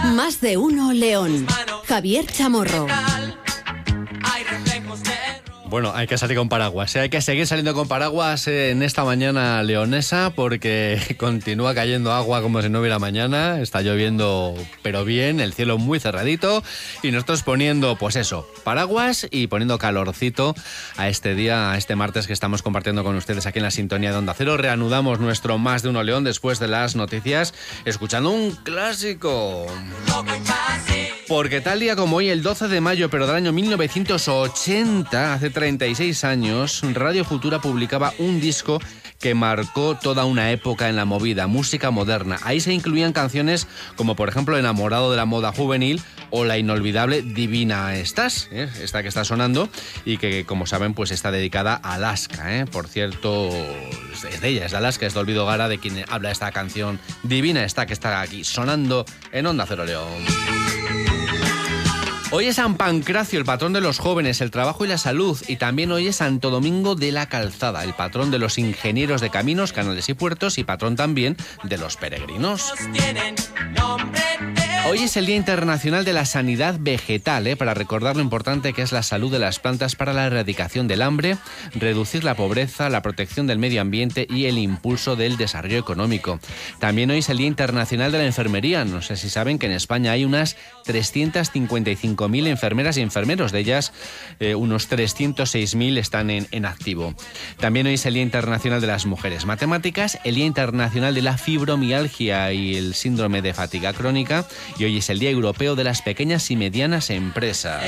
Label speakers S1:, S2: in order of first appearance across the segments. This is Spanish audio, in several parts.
S1: Más de uno León. Javier Chamorro.
S2: Bueno, hay que salir con paraguas, hay que seguir saliendo con paraguas en esta mañana leonesa porque continúa cayendo agua como si no hubiera mañana, está lloviendo pero bien, el cielo muy cerradito y nosotros poniendo, pues eso, paraguas y poniendo calorcito a este día, a este martes que estamos compartiendo con ustedes aquí en la sintonía de Onda Cero. Reanudamos nuestro Más de Uno León después de las noticias, escuchando un clásico. Porque tal día como hoy, el 12 de mayo, pero del año 1980, hace 36 años, Radio Futura publicaba un disco que marcó toda una época en la movida, música moderna. Ahí se incluían canciones como, por ejemplo, Enamorado de la moda juvenil o la inolvidable Divina Estás, esta que está sonando y que, como saben, pues está dedicada a Alaska. Por cierto, es de ella, es de Alaska, es de Olvido Gara, de quien habla esta canción Divina Está, que está aquí sonando en Onda Cero León. Hoy es San Pancracio, el patrón de los jóvenes, el trabajo y la salud. Y también hoy es Santo Domingo de la Calzada, el patrón de los ingenieros de caminos, canales y puertos y patrón también de los peregrinos. Hoy es el Día Internacional de la Sanidad Vegetal, para recordar lo importante que es la salud de las plantas para la erradicación del hambre, reducir la pobreza, la protección del medio ambiente y el impulso del desarrollo económico. También hoy es el Día Internacional de la Enfermería. No sé si saben que en España hay unas 355.000 enfermeras y enfermeros, de ellas unos 306.000 están en activo. También hoy es el Día Internacional de las Mujeres Matemáticas, el Día Internacional de la Fibromialgia y el síndrome de fatiga crónica, y hoy es el Día Europeo de las Pequeñas y Medianas Empresas.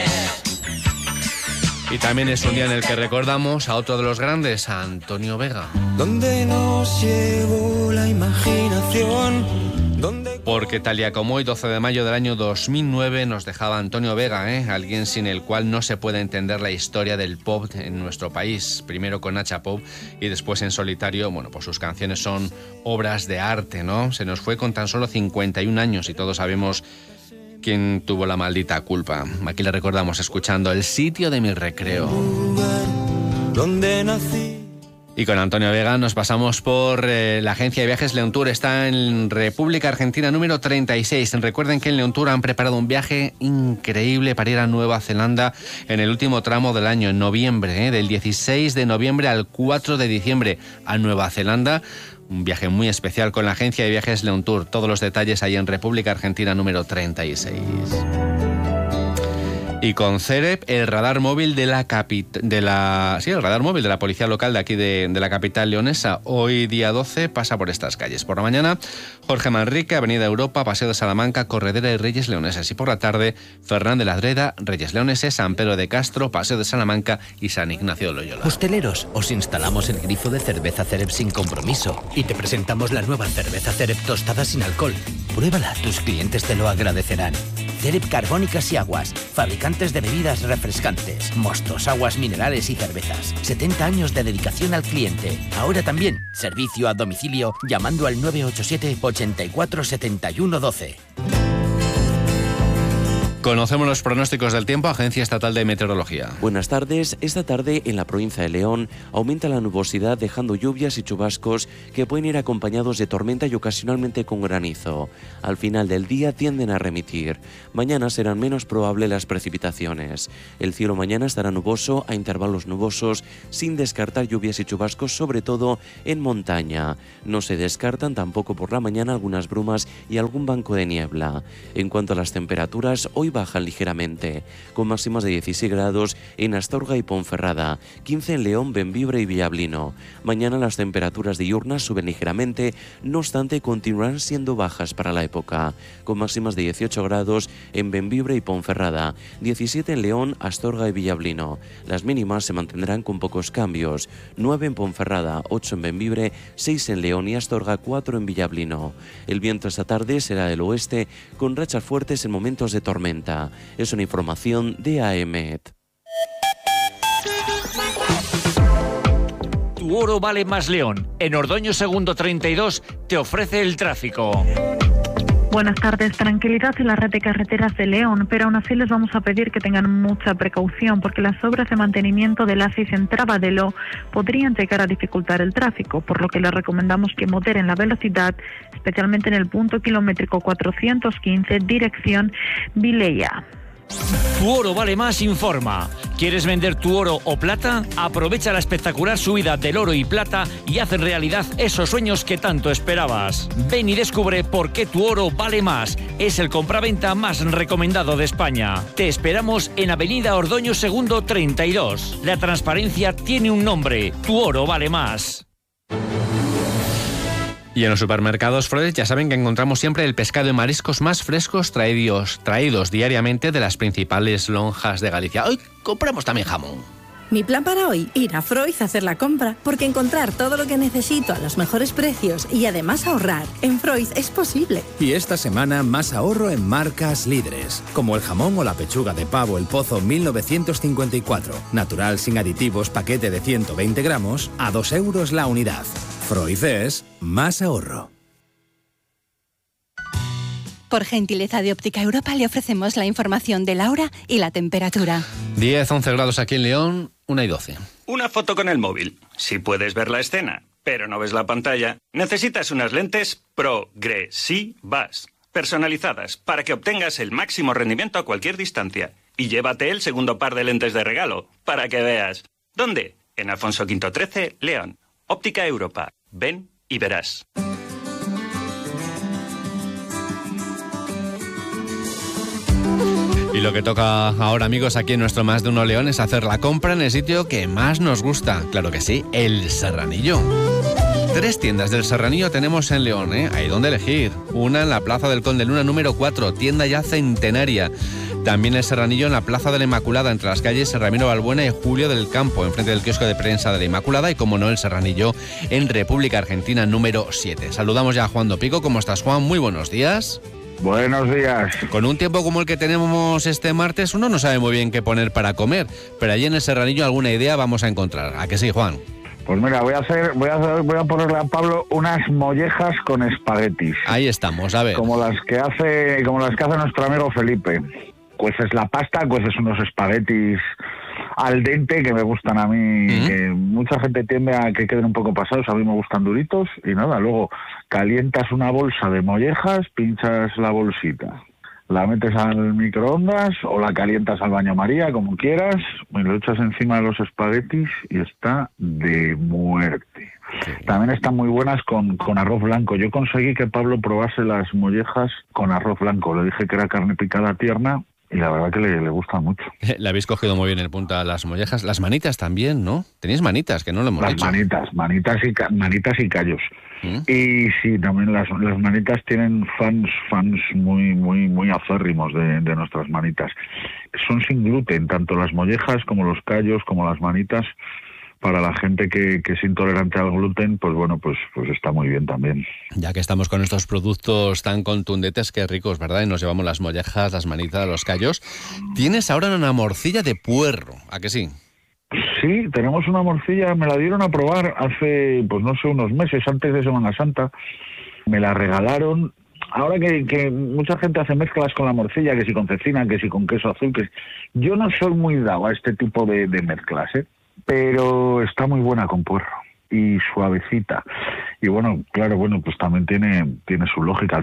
S2: Y también es un día en el que recordamos a otro de los grandes, a Antonio Vega. ¿Dónde nos llevó la imaginación? Porque tal día como hoy, 12 de mayo del año 2009, nos dejaba Antonio Vega, alguien sin el cual no se puede entender la historia del pop en nuestro país. Primero con Nacha Pop y después en solitario. Bueno, pues sus canciones son obras de arte, ¿no? Se nos fue con tan solo 51 años y todos sabemos quién tuvo la maldita culpa. Aquí le recordamos escuchando El sitio de mi recreo. Donde nací. Y con Antonio Vega nos pasamos por la agencia de viajes Leon Tour. Está en República Argentina número 36. Recuerden que en Leon Tour han preparado un viaje increíble para ir a Nueva Zelanda en el último tramo del año, en noviembre, del 16 de noviembre al 4 de diciembre a Nueva Zelanda. Un viaje muy especial con la agencia de viajes Leon Tour. Todos los detalles ahí en República Argentina número 36. Y con CEREP, el radar móvil de la policía local de aquí de la capital leonesa. Hoy día 12 pasa por estas calles. Por la mañana, Jorge Manrique, Avenida Europa, Paseo de Salamanca, Corredera y Reyes Leoneses. Y por la tarde, Fernández Ladreda, Reyes Leoneses, San Pedro de Castro, Paseo de Salamanca y San Ignacio de Loyola.
S3: Hosteleros, os instalamos el grifo de cerveza CEREP sin compromiso y te presentamos la nueva cerveza CEREP tostada sin alcohol. Pruébala, tus clientes te lo agradecerán. CEREP Carbónicas y Aguas, fabricantes de bebidas refrescantes, mostos, aguas minerales y cervezas. 70 años de dedicación al cliente. Ahora también, servicio a domicilio llamando al 987 84 71 12.
S2: Conocemos los pronósticos del tiempo, Agencia Estatal de Meteorología.
S4: Buenas tardes. Esta tarde en la provincia de León aumenta la nubosidad dejando lluvias y chubascos que pueden ir acompañados de tormenta y ocasionalmente con granizo. Al final del día tienden a remitir. Mañana serán menos probables las precipitaciones. El cielo mañana estará nuboso a intervalos nubosos sin descartar lluvias y chubascos, sobre todo en montaña. No se descartan tampoco por la mañana algunas brumas y algún banco de niebla. En cuanto a las temperaturas, hoy bajan ligeramente, con máximas de 16 grados en Astorga y Ponferrada, 15 en León, Bembibre y Villablino. Mañana las temperaturas diurnas suben ligeramente, no obstante continuarán siendo bajas para la época, con máximas de 18 grados en Bembibre y Ponferrada, 17 en León, Astorga y Villablino. Las mínimas se mantendrán con pocos cambios, 9 en Ponferrada, 8 en Bembibre, 6 en León y Astorga, 4 en Villablino. El viento esta tarde será del oeste, con rachas fuertes en momentos de tormenta. Es una información de AEMET.
S5: Tu oro vale más León. En Ordoño Segundo 32 te ofrece el tráfico. Buenas tardes. Tranquilidad en la red de carreteras de León, pero aún así les vamos a pedir que tengan mucha precaución porque las obras de mantenimiento del ASIS en Trabadelo podrían llegar a dificultar el tráfico, por lo que les recomendamos que moderen la velocidad, especialmente en el punto kilométrico 415, dirección Vilella.
S6: Tu Oro Vale Más informa. ¿Quieres vender tu oro o plata? Aprovecha la espectacular subida del oro y plata y haz realidad esos sueños que tanto esperabas. Ven y descubre por qué tu oro vale más. Es el compraventa más recomendado de España. Te esperamos en Avenida Ordoño II 32. La transparencia tiene un nombre. Tu oro vale más.
S2: Y en los supermercados Freud ya saben que encontramos siempre el pescado y mariscos más frescos traídos diariamente de las principales lonjas de Galicia. Hoy compramos también jamón.
S7: Mi plan para hoy, ir a Freud a hacer la compra, porque encontrar todo lo que necesito a los mejores precios y además ahorrar en Freud es posible.
S8: Y esta semana más ahorro en marcas líderes, como el jamón o la pechuga de pavo El Pozo 1954, natural sin aditivos, paquete de 120 gramos, a 2 euros la unidad. Freud es más ahorro.
S9: Por gentileza de Óptica Europa le ofrecemos la información de la hora y la temperatura.
S2: 10-11 grados aquí en León, 1:12.
S10: Una foto con el móvil. Si puedes ver la escena, pero no ves la pantalla, necesitas unas lentes progresivas, personalizadas, para que obtengas el máximo rendimiento a cualquier distancia. Y llévate el segundo par de lentes de regalo, para que veas. ¿Dónde? En Alfonso V 13, León. Óptica Europa. Ven y verás.
S2: Y lo que toca ahora, amigos, aquí en nuestro Más de Uno León es hacer la compra en el sitio que más nos gusta. Claro que sí, el Serranillo. 3 tiendas del Serranillo tenemos en León, Hay donde elegir. Una en la Plaza del Conde Luna número 4, tienda ya centenaria. También el Serranillo en la Plaza de la Inmaculada, entre las calles Ramiro Balbuena y Julio del Campo, enfrente del kiosco de prensa de la Inmaculada, y como no, el Serranillo en República Argentina número 7. Saludamos ya a Juan Dopico. ¿Cómo estás, Juan? Muy buenos días.
S11: Buenos días.
S2: Con un tiempo como el que tenemos este martes, uno no sabe muy bien qué poner para comer, pero allí en el Serranillo alguna idea vamos a encontrar. ¿A que sí, Juan?
S11: Pues mira, voy a ponerle a Pablo unas mollejas con espaguetis.
S2: Ahí estamos, a ver.
S11: Como las que hace nuestro amigo Felipe. Cueces la pasta, cueces unos espaguetis al dente que me gustan a mí, que mucha gente tiende a que queden un poco pasados, a mí me gustan duritos, y nada, luego calientas una bolsa de mollejas, pinchas la bolsita, la metes al microondas o la calientas al baño María, como quieras, y lo echas encima de los espaguetis y está de muerte. Sí. También están muy buenas con arroz blanco. Yo conseguí que Pablo probase las mollejas con arroz blanco, le dije que era carne picada tierna, y la verdad que le gusta mucho.
S2: Le habéis cogido muy bien el punto a las mollejas. Las manitas también, ¿no? Tenéis manitas, que no lo hemos dicho.
S11: Manitas y callos. Y sí, también las manitas tienen fans muy muy muy acérrimos de nuestras manitas. Son sin gluten, tanto las mollejas como los callos, como las manitas. Para la gente que es intolerante al gluten, pues bueno, pues está muy bien también.
S2: Ya que estamos con estos productos tan contundentes, qué ricos, ¿verdad? Y nos llevamos las mollejas, las manitas, los callos. Tienes ahora una morcilla de puerro, ¿a que sí?
S11: Sí, tenemos una morcilla, me la dieron a probar hace, pues no sé, unos meses, antes de Semana Santa. Me la regalaron. Ahora que mucha gente hace mezclas con la morcilla, que si con cecina, que si con queso azul, yo no soy muy dado a este tipo de mezclas, pero está muy buena con puerro y suavecita. Y bueno, claro, pues también tiene su lógica.